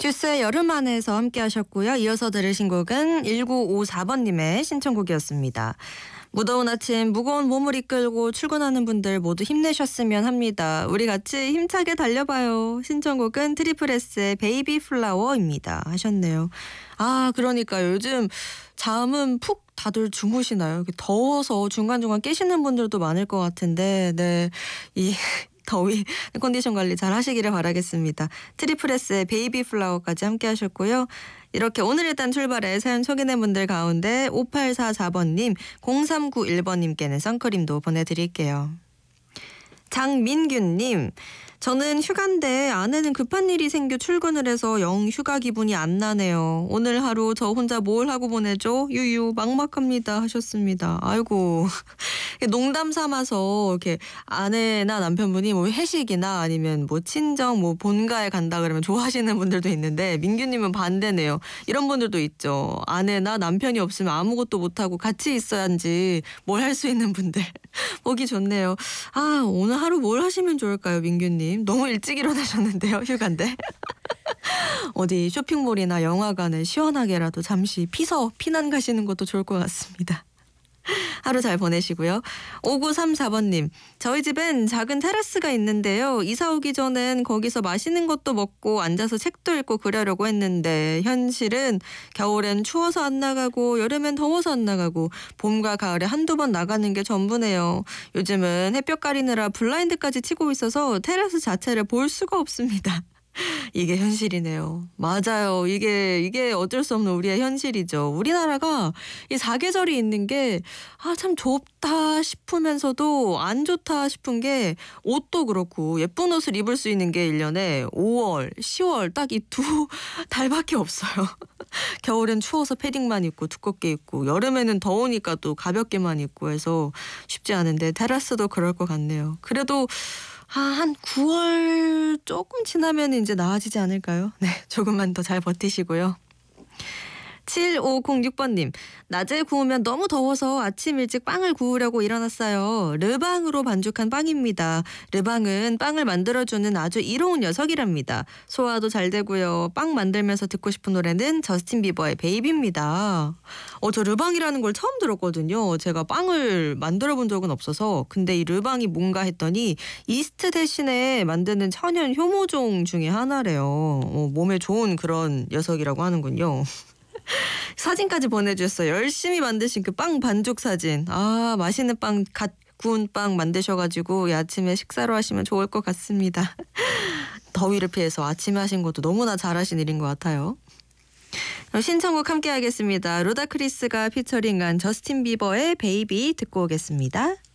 큐스의 여름 안에서 함께 하셨고요. 이어서 들으신 곡은 1954번님의 신청곡이었습니다. 무더운 아침 무거운 몸을 이끌고 출근하는 분들 모두 힘내셨으면 합니다. 우리 같이 힘차게 달려봐요. 신청곡은 트리플 S의 베이비 플라워입니다. 하셨네요. 아, 그러니까 요즘 잠은 푹 다들 주무시나요? 더워서 중간중간 깨시는 분들도 많을 것 같은데, 네. 더위 컨디션 관리 잘 하시기를 바라겠습니다. 트리플 S의 베이비 플라워까지 함께 하셨고요. 이렇게 오늘 일단 출발해 사연 소개된 분들 가운데 5844번님, 0391번님께는 선크림도 보내드릴게요. 장민균님, 저는 휴가인데 아내는 급한 일이 생겨 출근을 해서 영 휴가 기분이 안 나네요. 오늘 하루 저 혼자 뭘 하고 보내죠? 유유 막막합니다 하셨습니다. 아이고, 농담 삼아서 이렇게 아내나 남편분이 뭐 회식이나 아니면 뭐 친정 뭐 본가에 간다 그러면 좋아하시는 분들도 있는데, 민규님은 반대네요. 이런 분들도 있죠. 아내나 남편이 없으면 아무것도 못하고 같이 있어야지 뭘 할 수 있는 분들. 보기 좋네요. 아, 오늘 하루 뭘 하시면 좋을까요, 민규님? 너무 일찍 일어나셨는데요, 휴가인데. 어디 쇼핑몰이나 영화관에 시원하게라도 잠시 피난 가시는 것도 좋을 것 같습니다. 하루 잘 보내시고요. 5934번님, 저희 집엔 작은 테라스가 있는데요. 이사 오기 전엔 거기서 맛있는 것도 먹고 앉아서 책도 읽고 그러려고 했는데 현실은 겨울엔 추워서 안 나가고 여름엔 더워서 안 나가고 봄과 가을에 한두 번 나가는 게 전부네요. 요즘은 햇볕 가리느라 블라인드까지 치고 있어서 테라스 자체를 볼 수가 없습니다. 이게 현실이네요. 맞아요. 이게 어쩔 수 없는 우리의 현실이죠. 우리나라가 이 사계절이 있는 게 참 좋다 싶으면서도 안 좋다 싶은 게, 옷도 그렇고 예쁜 옷을 입을 수 있는 게 1년에 5월, 10월 딱 이 두 달밖에 없어요. 겨울엔 추워서 패딩만 입고 두껍게 입고, 여름에는 더우니까 또 가볍게만 입고 해서 쉽지 않은데 테라스도 그럴 것 같네요. 그래도 한 9월 조금 지나면 이제 나아지지 않을까요? 네, 조금만 더 잘 버티시고요. 7506번님, 낮에 구우면 너무 더워서 아침 일찍 빵을 구우려고 일어났어요. 르방으로 반죽한 빵입니다. 르방은 빵을 만들어주는 아주 이로운 녀석이랍니다. 소화도 잘 되고요. 빵 만들면서 듣고 싶은 노래는 저스틴 비버의 베이비입니다. 저 르방이라는 걸 처음 들었거든요. 제가 빵을 만들어 본 적은 없어서. 근데 이 르방이 뭔가 했더니 이스트 대신에 만드는 천연 효모종 중에 하나래요. 몸에 좋은 그런 녀석이라고 하는군요. 사진까지 보내주셨어요. 열심히 만드신 그 빵 반죽 사진. 아, 맛있는 빵, 갓 구운 빵 만드셔가지고 아침에 식사로 하시면 좋을 것 같습니다. 더위를 피해서 아침에 하신 것도 너무나 잘하신 일인 것 같아요. 신청곡 함께 하겠습니다. 루다크리스가 피처링한 저스틴 비버의 베이비 듣고 오겠습니다.